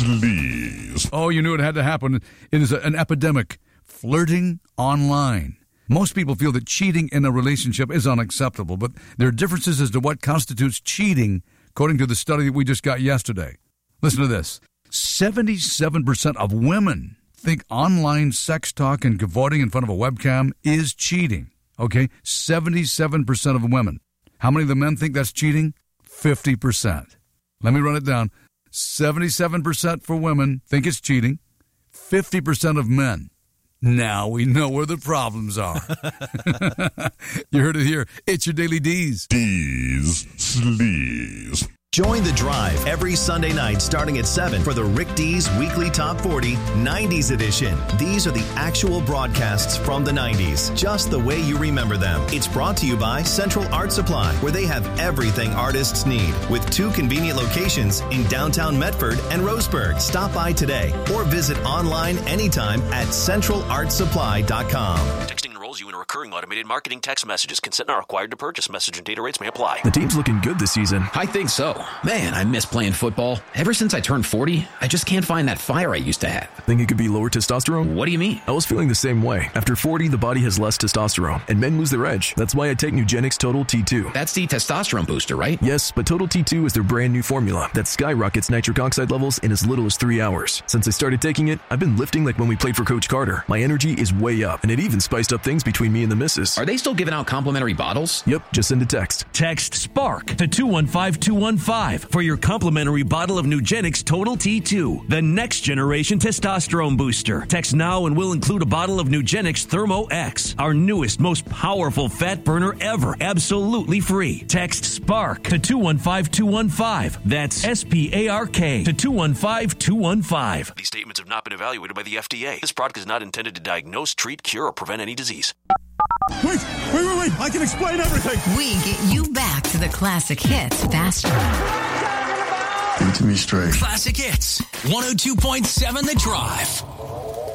sleaze. Oh, you knew it had to happen. It is an epidemic. Flirting online. Most people feel that cheating in a relationship is unacceptable, but there are differences as to what constitutes cheating, according to the study that we just got yesterday. Listen to this. 77% of women think online sex talk and cavorting in front of a webcam is cheating. Okay? 77% of women. How many of the men think that's cheating? 50%. Let me run it down. 77% for women think it's cheating. 50% of men. Now we know where the problems are. You heard it here. It's your Daily D's. D's sleaze. Join the drive every Sunday night starting at 7 for the Rick D's Weekly Top 40 90s edition. These are the actual broadcasts from the 90s, just the way you remember them. It's brought to you by Central Art Supply, where they have everything artists need, with 2 convenient locations in downtown Medford and Roseburg. Stop by today or visit online anytime at centralartsupply.com. Texting enrolls you in a recurring automated marketing text messages. Consent not required to purchase. Message and data rates may apply. The team's looking good this season. I think so. Man, I miss playing football. Ever since I turned 40, I just can't find that fire I used to have. Think it could be lower testosterone? What do you mean? I was feeling the same way. After 40, the body has less testosterone, and men lose their edge. That's why I take Nugenix Total T2. That's the testosterone booster, right? Yes, but Total T2 is their brand new formula that skyrockets nitric oxide levels in as little as 3 hours. Since I started taking it, I've been lifting like when we played for Coach Carter. My energy is way up, and it even spiced up things between me and the missus. Are they still giving out complimentary bottles? Yep, just send a text. Text SPARK to 215-215 for your complimentary bottle of Nugenix Total T2, the next generation testosterone booster. Text now and we'll include a bottle of Nugenix Thermo X, our newest, most powerful fat burner ever, absolutely free. Text SPARK to 215-215. That's SPARK to 215-215. These statements have not been evaluated by the FDA. This product is not intended to diagnose, treat, cure, or prevent any disease. Wait! I can explain everything! We get you back to the classic hits faster. Give it to me straight. Classic Hits, 102.7 The Drive.